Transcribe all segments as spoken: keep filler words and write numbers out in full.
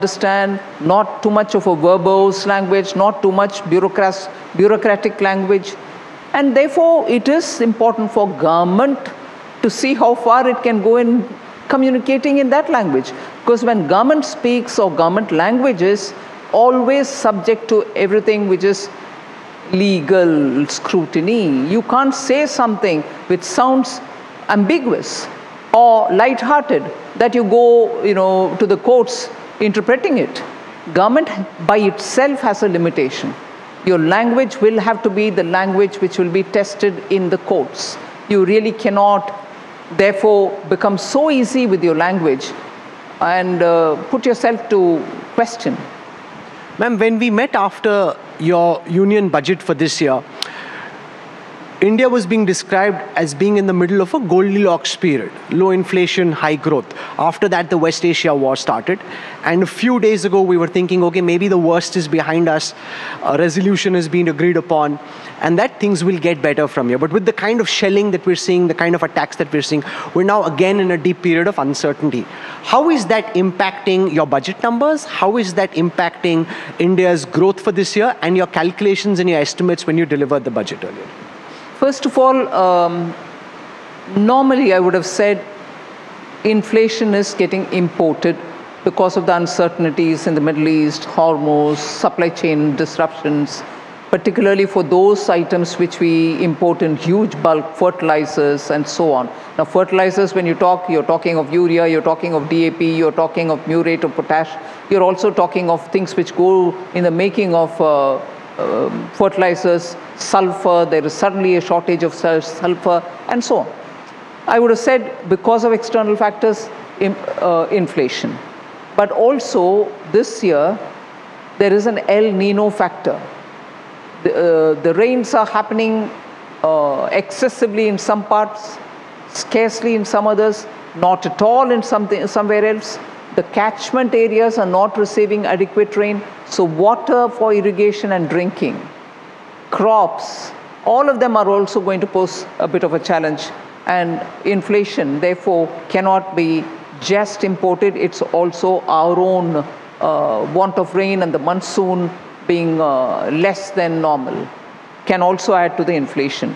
understand, not too much of a verbose language, not too much bureaucrat bureaucratic language. And therefore, it is important for government to see how far it can go in communicating in that language. Because when government speaks or government language is always subject to everything which is legal scrutiny. You can't say something which sounds ambiguous or light-hearted that you go, you know, to the courts interpreting it. Government by itself has a limitation. Your language will have to be the language which will be tested in the courts. You really cannot, therefore, become so easy with your language and uh, put yourself to question. Ma'am, when we met after your union budget for this year, India was being described as being in the middle of a Goldilocks period. Low inflation, high growth. After that, the West Asia war started. And a few days ago, we were thinking, okay, maybe the worst is behind us. A resolution has been agreed upon. And that things will get better from here. But with the kind of shelling that we're seeing, the kind of attacks that we're seeing, we're now again in a deep period of uncertainty. How is that impacting your budget numbers? How is that impacting India's growth for this year and your calculations and your estimates when you delivered the budget earlier? First of all, um, normally I would have said inflation is getting imported because of the uncertainties in the Middle East, Hormuz, supply chain disruptions, particularly for those items which we import in huge bulk, fertilizers and so on. Now fertilizers, when you talk, you're talking of urea, you're talking of D A P, you're talking of muriate of potash, you're also talking of things which go in the making of uh, uh, fertilizers, sulfur, there is suddenly a shortage of sulfur and so on. I would have said because of external factors, in, uh, inflation. But also this year, there is an El Nino factor. The, uh, the rains are happening uh, excessively in some parts, scarcely in some others, not at all in something, somewhere else. The catchment areas are not receiving adequate rain. So water for irrigation and drinking, crops, all of them are also going to pose a bit of a challenge. And inflation, therefore, cannot be just imported. It's also our own uh, want of rain and the monsoon being uh, less than normal can also add to the inflation.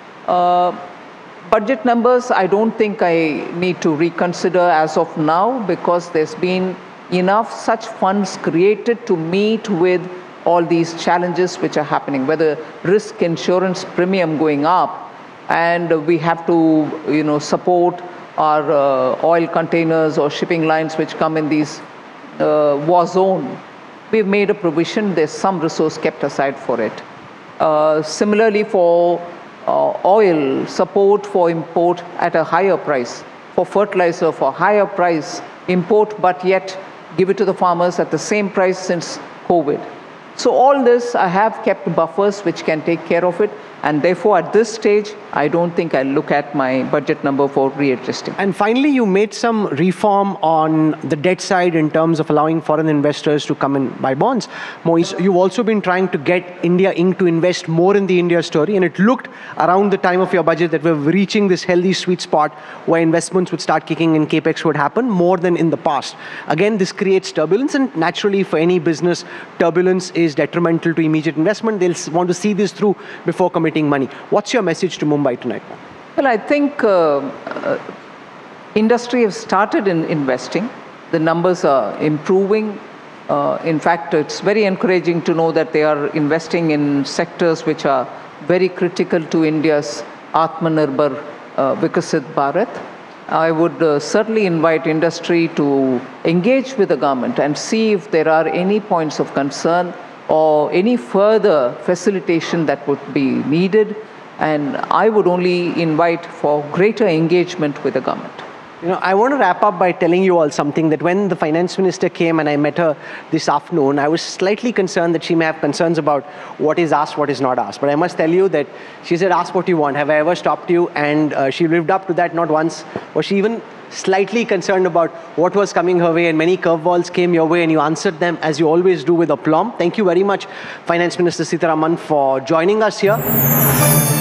Uh, budget numbers, I don't think I need to reconsider as of now because there's been enough such funds created to meet with all these challenges which are happening, whether risk insurance premium going up and we have to, you know, support our uh, oil containers or shipping lines which come in these uh, war zone. We've made a provision, there's some resource kept aside for it. Uh, similarly for uh, oil, support for import at a higher price, for fertilizer for higher price, import but yet give it to the farmers at the same price since COVID. So all this, I have kept buffers which can take care of it. And therefore, at this stage, I don't think I'll look at my budget number for readjusting. And finally, you made some reform on the debt side in terms of allowing foreign investors to come and buy bonds. Moise, you've also been trying to get India Incorporated to invest more in the India story. And it looked around the time of your budget that we're reaching this healthy sweet spot where investments would start kicking in, capex would happen more than in the past. Again, this creates turbulence. And naturally, for any business, turbulence is detrimental to immediate investment. They'll want to see this through before committing money. What's your message to Mumbai tonight? Well, I think uh, uh, industry has started in investing. The numbers are improving. Uh, in fact, it's very encouraging to know that they are investing in sectors which are very critical to India's Atmanirbhar uh, Vikasit Bharat. I would uh, certainly invite industry to engage with the government and see if there are any points of concern or any further facilitation that would be needed. And I would only invite for greater engagement with the government. You know, I want to wrap up by telling you all something that when the finance minister came and I met her this afternoon, I was slightly concerned that she may have concerns about what is asked, what is not asked. But I must tell you that she said, ask what you want. Have I ever stopped you? And uh, she lived up to that not once. Was she even slightly concerned about what was coming her way, and many curveballs came your way and you answered them as you always do with aplomb. Thank you very much, Finance Minister Sitharaman, for joining us here.